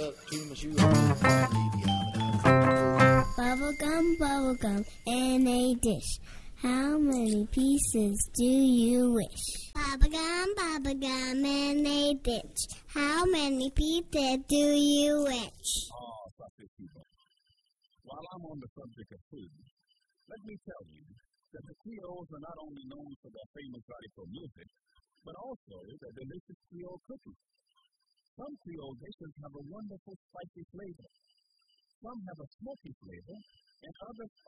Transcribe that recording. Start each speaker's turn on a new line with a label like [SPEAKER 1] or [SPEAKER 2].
[SPEAKER 1] Bubblegum in a dish. How many pieces do you wish? Bubblegum in a dish. How many pieces do you wish?
[SPEAKER 2] People. While I'm on the subject of food, let me tell you that the Creoles are not only known for their famous radical music, but also their delicious Creole cookies. Some Creole dishes have a wonderful spicy flavor. Some have a smoky flavor, and others